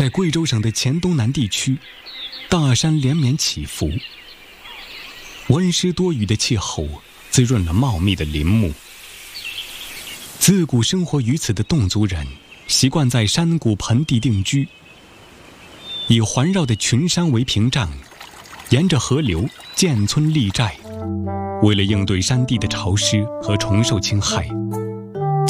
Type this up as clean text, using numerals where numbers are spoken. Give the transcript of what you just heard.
在贵州省的黔东南地区，大山连绵起伏，温湿多雨的气候滋润了茂密的林木。自古生活于此的侗族人习惯在山谷盆地定居，以环绕的群山为屏障，沿着河流建村立寨。为了应对山地的潮湿和虫兽侵害，